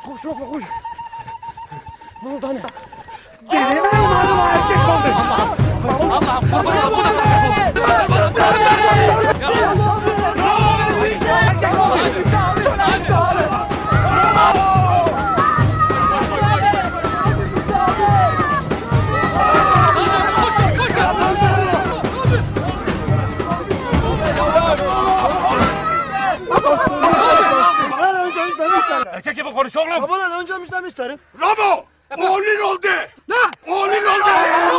Koş yok koş. Ne oldu anne? Delinin malum erkek sandı. Allah'ım kurban ol. Erkek gibi konuş oğlum. Babadan önce müjdemiş isterim. Bravo! Oğlun oldu. Ne? Oğlun oldu.